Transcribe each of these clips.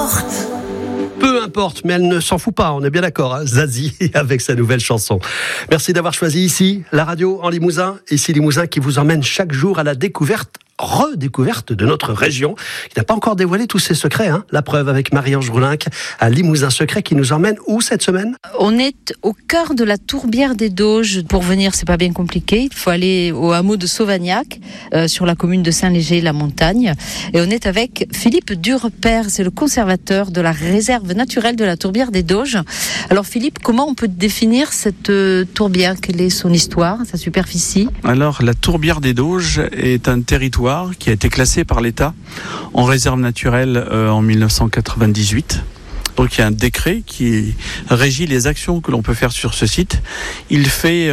importe. Peu importe, mais elle ne s'en fout pas, on est bien d'accord, hein, Zazie, avec sa nouvelle chanson. Merci d'avoir choisi ici, la radio en Limousin. Ici Limousin qui vous emmène chaque jour à la redécouverte de notre région, qui n'a pas encore dévoilé tous ses secrets. Hein. La preuve avec Marie-Ange Roulinck à Limousin Secret, qui nous emmène où cette semaine ? On est au cœur de la tourbière des Doges. Pour venir, c'est pas bien compliqué. Il faut aller au hameau de Sauvagnac, sur la commune de Saint-Léger-la-Montagne. Et on est avec Philippe Durepère, c'est le conservateur de la réserve naturelle de la tourbière des Doges. Alors Philippe, comment on peut définir cette tourbière ? Quelle est son histoire, sa superficie ? Alors la tourbière des Doges est un territoire qui a été classé par l'État en réserve naturelle en 1998. Donc il y a un décret qui régit les actions que l'on peut faire sur ce site. Il fait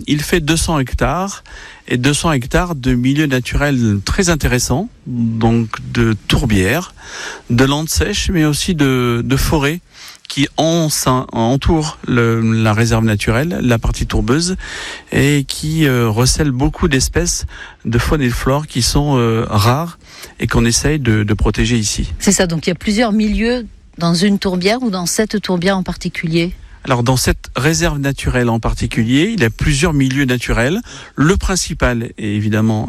200 hectares et 200 hectares de milieux naturels très intéressants, donc de tourbières, de landes sèches, mais aussi de forêts qui entourent la réserve naturelle, la partie tourbeuse, et qui recèlent beaucoup d'espèces de faune et de flore qui sont rares et qu'on essaye de protéger ici. C'est ça, donc il y a plusieurs milieux dans une tourbière ou dans cette tourbière en particulier ? Alors dans cette réserve naturelle en particulier, il y a plusieurs milieux naturels. Le principal est évidemment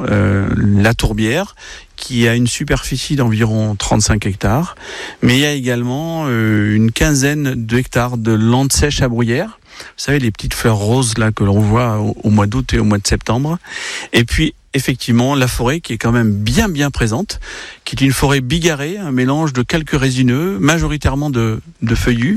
la tourbière, qui a une superficie d'environ 35 hectares. Mais il y a également une quinzaine d'hectares de landes sèches à bruyère. Vous savez, les petites fleurs roses là que l'on voit au mois d'août et au mois de septembre. Et puis effectivement, la forêt qui est quand même bien présente, qui est une forêt bigarrée, un mélange de quelques résineux, majoritairement de feuillus,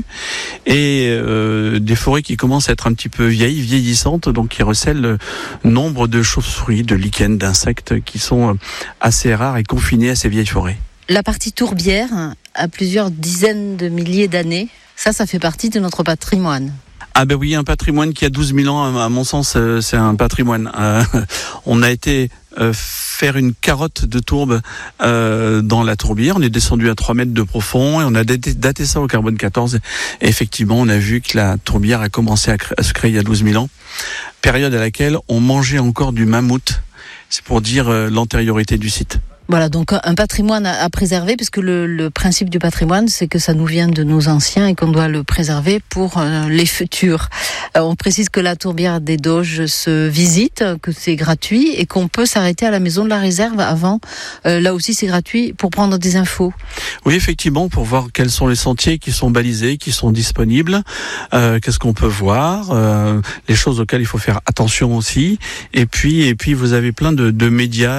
et des forêts qui commencent à être un petit peu vieillissantes, donc qui recèlent nombre de chauves-souris, de lichens, d'insectes qui sont assez rares et confinés à ces vieilles forêts. La partie tourbière a plusieurs dizaines de milliers d'années. Ça fait partie de notre patrimoine. Ah ben oui, un patrimoine qui a 12 000 ans, à mon sens, c'est un patrimoine. On a été faire une carotte de tourbe dans la tourbière. On est descendu à 3 mètres de profond et on a daté ça au carbone 14. Et effectivement, on a vu que la tourbière a commencé à se créer il y a 12 000 ans, période à laquelle on mangeait encore du mammouth. C'est pour dire l'antériorité du site. Voilà, donc un patrimoine à préserver, puisque le principe du patrimoine, c'est que ça nous vient de nos anciens et qu'on doit le préserver pour les futurs. On précise que la tourbière des Doges se visite, que c'est gratuit et qu'on peut s'arrêter à la maison de la réserve avant. Là aussi, c'est gratuit pour prendre des infos. Oui, effectivement, pour voir quels sont les sentiers qui sont balisés, qui sont disponibles, qu'est-ce qu'on peut voir, les choses auxquelles il faut faire attention aussi. Et puis vous avez plein de médias